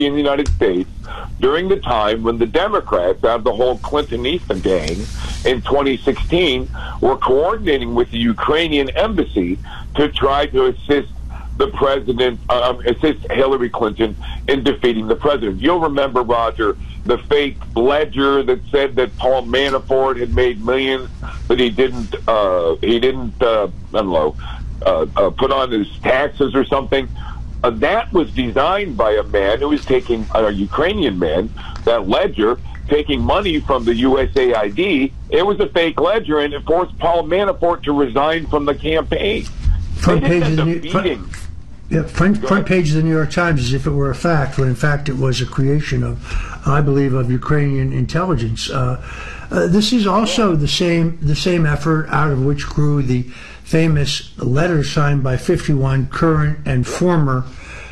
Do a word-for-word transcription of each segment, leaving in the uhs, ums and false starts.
in the United States during the time when the Democrats, out of the whole Clintonista gang in twenty sixteen, were coordinating with the Ukrainian embassy to try to assist the president, um, assist Hillary Clinton in defeating the president. You'll remember, Roger, the fake ledger that said that Paul Manafort had made millions, but he didn't. Uh, he didn't. Uh, I don't know. Uh, uh, put on his taxes or something. Uh, that was designed by a man who was taking, a Ukrainian man, that ledger, taking money from the U S A I D. It was a fake ledger, and it forced Paul Manafort to resign from the campaign. Front page of the New, front, yeah, front, front page of the New York Times as if it were a fact, when in fact it was a creation of, I believe, of Ukrainian intelligence. Uh, uh, this is also the same the same effort out of which grew the famous letter signed by fifty-one current and former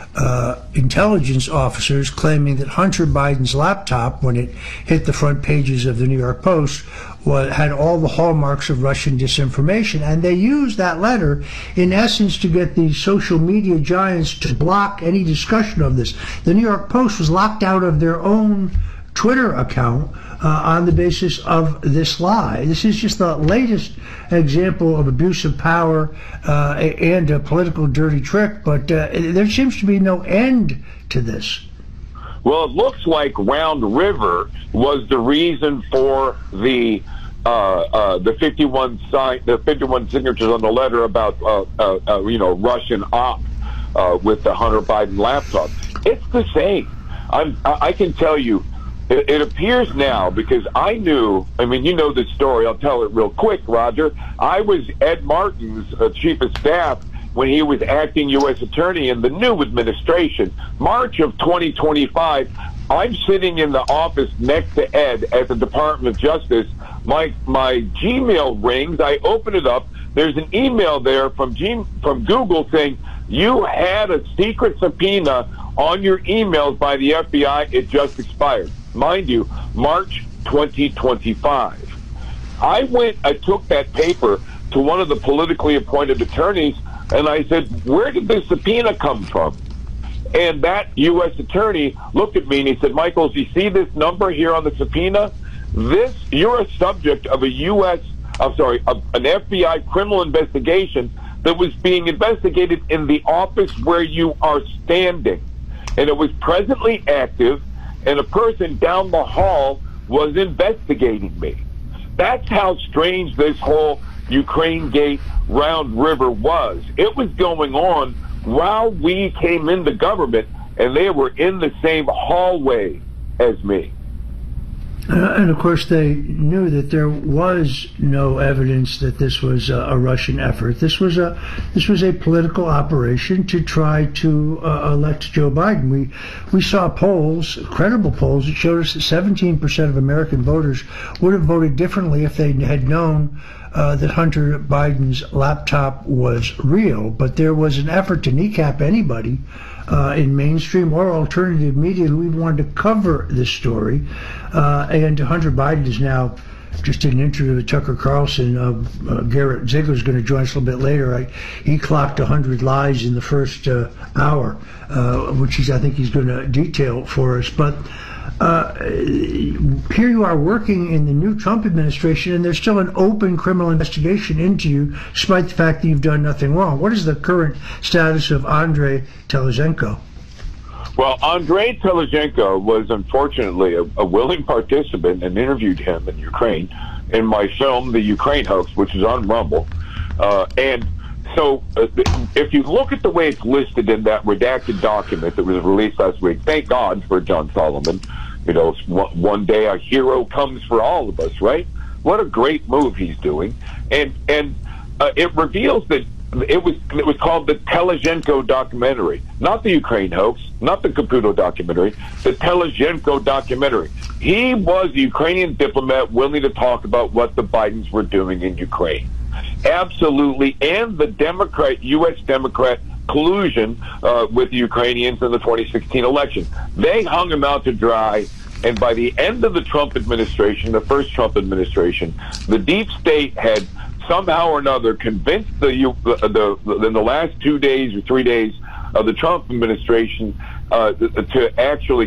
uh, intelligence officers claiming that Hunter Biden's laptop, when it hit the front pages of the New York Post, was, had all the hallmarks of Russian disinformation. And they used that letter, in essence, to get the social media giants to block any discussion of this. The New York Post was locked out of their own Twitter account uh, on the basis of this lie. This is just the latest example of abuse of power uh, and a political dirty trick, but uh, there seems to be no end to this. Well, it looks like Round River was the reason for the uh, uh, the fifty-one sign, the fifty-one signatures on the letter about uh, uh, uh, you know Russian op uh, with the Hunter Biden laptop. It's the same. I'm, I can tell you. It appears now, because I knew, I mean, you know the story, I'll tell it real quick, Roger. I was Ed Martin's uh, chief of staff when he was acting U S attorney in the new administration. March of twenty twenty-five, I'm sitting in the office next to Ed at the Department of Justice. My my Gmail rings. I open it up. There's an email there from G, from Google saying, you had a secret subpoena on your emails by the F B I. It just expired. Mind you, March twenty twenty-five. I went, I took that paper to one of the politically appointed attorneys, and I said, where did this subpoena come from? And that U S attorney looked at me and he said, Michael, do you see this number here on the subpoena? This, you're a subject of a U S, I'm sorry, of an F B I criminal investigation that was being investigated in the office where you are standing. And it was presently active, and a person down the hall was investigating me. That's how strange this whole Ukraine Gate Round River was. It was going on while we came into government, and they were in the same hallway as me. Uh, and of course, they knew that there was no evidence that this was a, a Russian effort. This was a this was a political operation to try to uh, elect Joe Biden. We we saw polls, credible polls, that showed us that seventeen percent of American voters would have voted differently if they had known uh, that Hunter Biden's laptop was real. But there was an effort to kneecap anybody Uh, in mainstream or alternative media who even wanted to cover this story. Uh, and Hunter Biden is now, just did an interview with Tucker Carlson. Uh, uh, Garrett Ziegler is going to join us a little bit later. I, he clocked one hundred lies in the first uh, hour, uh, which is, I think he's going to detail for us. But uh, here you are working in the new Trump administration, and there's still an open criminal investigation into you, despite the fact that you've done nothing wrong. What is the current status of Andrei Telizhenko? Well, Andrei Telizhenko was unfortunately a, a willing participant, and interviewed him in Ukraine in my film, The Ukraine Hoax, which is on Rumble. Uh, and so uh, if you look at the way it's listed in that redacted document that was released last week, thank God for John Solomon. You know, one day a hero comes for all of us, right? What a great move he's doing. And and uh, it reveals that it was it was called the Telizhenko documentary, not the Ukraine hoax, not the Caputo documentary, the Telizhenko documentary. He was a Ukrainian diplomat willing to talk about what the Bidens were doing in Ukraine. Absolutely. And the Democrat, U S Democrat collusion uh, with the Ukrainians in the twenty sixteen election. They hung him out to dry, and by the end of the Trump administration, the first Trump administration, the deep state had somehow or another convinced the, the, the in the last two days or three days of the Trump administration uh, to actually